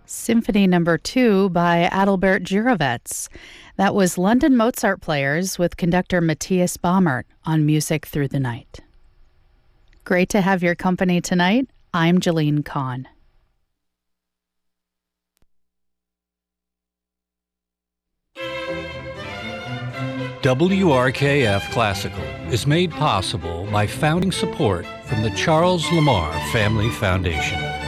Symphony Number 2 by Adalbert Jirovets. That was London Mozart Players with conductor Matthias Baumert on Music Through the Night. Great to have your company tonight. I'm Jeline Kahn. WRKF Classical is made possible by founding support from the Charles Lamar Family Foundation.